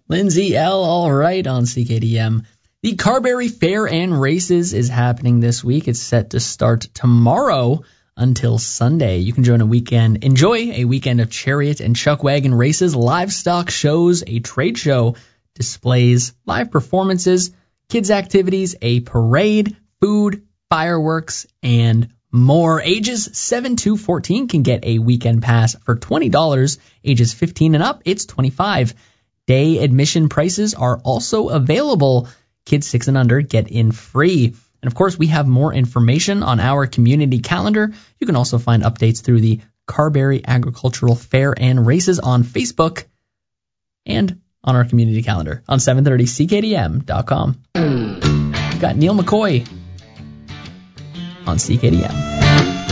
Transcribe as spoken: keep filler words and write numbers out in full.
Lindsay L. All right on C K D M. The Carberry Fair and Races is happening this week. It's set to start tomorrow until Sunday. You can join a weekend, enjoy a weekend of chariot and chuck wagon races, livestock shows, a trade show, displays, live performances, kids activities, a parade, food, fireworks, and more. Ages seven to fourteen can get a weekend pass for twenty dollars. Ages fifteen and up, it's twenty-five dollars. Day admission prices are also available. Kids six and under get in free. And of course, we have more information on our community calendar. You can also find updates through the Carberry Agricultural Fair and Races on Facebook and on our community calendar on seven thirty C K D M dot com. We've got Neil McCoy on C K D M.